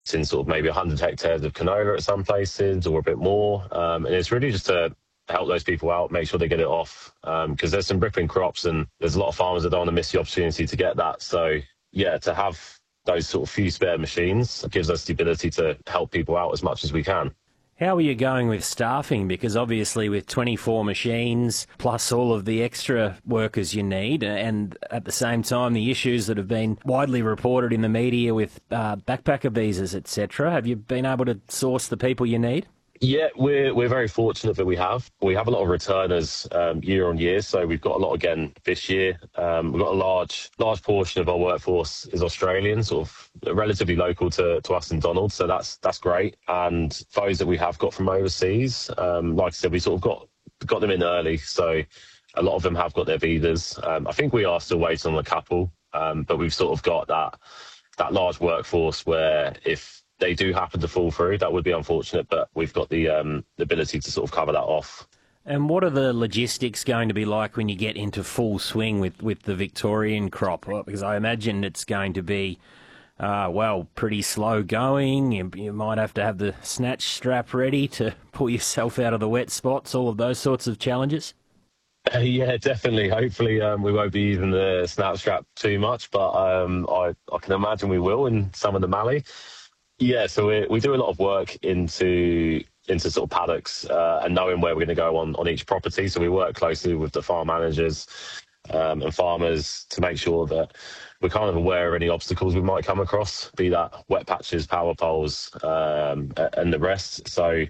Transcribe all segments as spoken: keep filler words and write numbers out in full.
It's in sort of maybe one hundred hectares of canola at some places or a bit more. Um, and it's really just to help those people out, make sure they get it off. Because um, there's some ripping crops and there's a lot of farmers that don't want to miss the opportunity to get that. So, yeah, to have those sort of few spare machines gives us the ability to help people out as much as we can. How are you going with staffing? Because obviously with twenty-four machines plus all of the extra workers you need, and at the same time the issues that have been widely reported in the media with uh, backpacker visas, et cetera, have you been able to source the people you need? Yeah, we're we're very fortunate that we have. We have a lot of returners um, year on year, so we've got a lot again this year. Um, we've got a large large portion of our workforce is Australian, sort of relatively local to, to us in Donald, so that's that's great. And those that we have got from overseas, um, like I said, we sort of got got them in early, so a lot of them have got their visas. Um, I think we are still waiting on a couple, um, but we've sort of got that that large workforce where if they do happen to fall through, that would be unfortunate, but we've got the, um, the ability to sort of cover that off. And what are the logistics going to be like when you get into full swing with, with the Victorian crop? Well, because I imagine it's going to be, uh, well, pretty slow going. You, you might have to have the snatch strap ready to pull yourself out of the wet spots, all of those sorts of challenges. Uh, yeah, definitely. Hopefully um, we won't be using the snap strap too much, but um, I, I can imagine we will in some of the mallee. Yeah, so we we do a lot of work into into sort of paddocks uh, and knowing where we're going to go on, on each property. So we work closely with the farm managers um, and farmers to make sure that we're kind of aware of any obstacles we might come across, be that wet patches, power poles, um, and the rest. So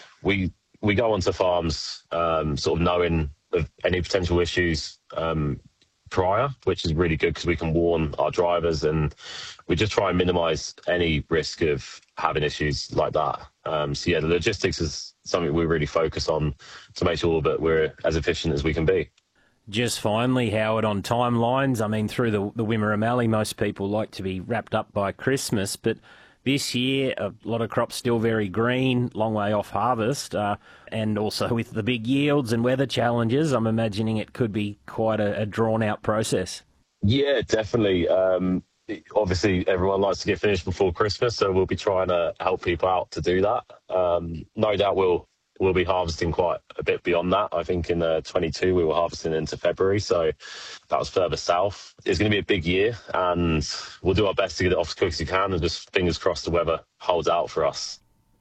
we we go onto farms um, sort of knowing of any potential issues um, prior, which is really good because we can warn our drivers, and we just try and minimise any risk of having issues like that. Um, so yeah, the logistics is something we really focus on to make sure that we're as efficient as we can be. Just finally, Howard, on timelines, I mean, through the, the Wimmera Mallee, most people like to be wrapped up by Christmas, but this year, a lot of crops still very green, long way off harvest, uh, and also with the big yields and weather challenges, I'm imagining it could be quite a, a drawn-out process. Yeah, definitely. Um, obviously, everyone likes to get finished before Christmas, so we'll be trying to help people out to do that. Um, no doubt we'll we'll be harvesting quite a bit beyond that. I think in uh, twenty-two we were harvesting into February, so that was further south. It's going to be a big year, and we'll do our best to get it off as quick as we can, and just fingers crossed the weather holds out for us.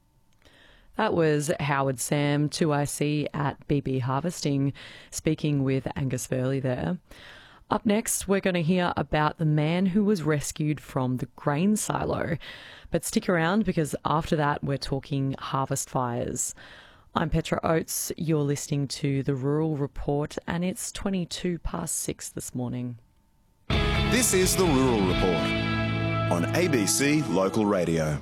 That was Howard Sam, two I C at B B Harvesting, speaking with Angus Burley there. Up next, we're going to hear about the man who was rescued from the grain silo. But stick around, because after that, we're talking harvest fires. I'm Petra Oates. You're listening to The Rural Report, and it's twenty-two past six this morning. This is The Rural Report on A B C Local Radio.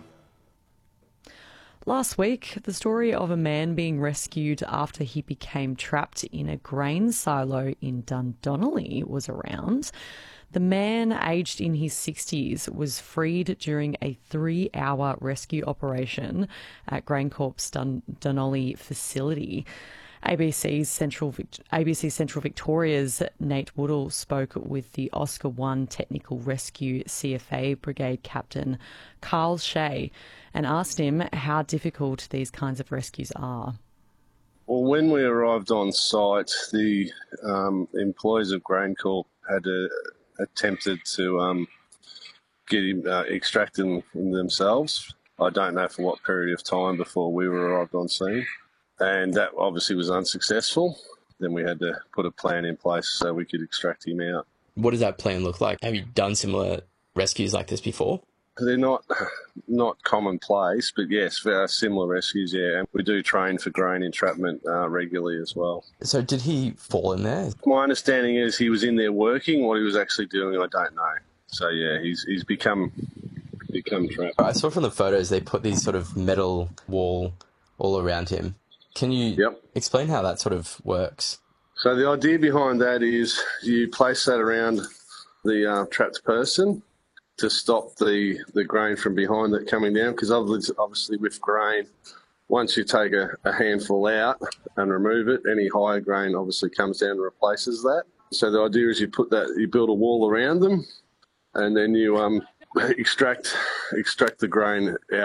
Last week, the story of a man being rescued after he became trapped in a grain silo in Dundonolly was around. The man, aged in his sixties, was freed during a three-hour rescue operation at GrainCorp's Dundonolly facility. A B C's Central A B C Central Victoria's Nate Woodall spoke with the Oscar one Technical Rescue C F A Brigade Captain Carl Shea and asked him how difficult these kinds of rescues are. Well, when we arrived on site, the um, employees of GrainCorp had uh, attempted to um, get him uh, extracted from themselves. I don't know for what period of time before we arrived on scene. And that obviously was unsuccessful. Then we had to put a plan in place so we could extract him out. What does that plan look like? Have you done similar rescues like this before? They're not not commonplace, but yes, similar rescues, yeah. We do train for grain entrapment uh, regularly as well. So did he fall in there? My understanding is he was in there working. What he was actually doing, I don't know. So yeah, he's he's become become trapped. I saw from the photos they put these sort of metal wall all around him. Can you yep. explain how that sort of works? So the idea behind that is you place that around the uh, trapped person to stop the, the grain from behind that coming down, because obviously with grain, once you take a, a handful out and remove it, any higher grain obviously comes down and replaces that. So the idea is you put that, you build a wall around them, and then you um, extract extract the grain out.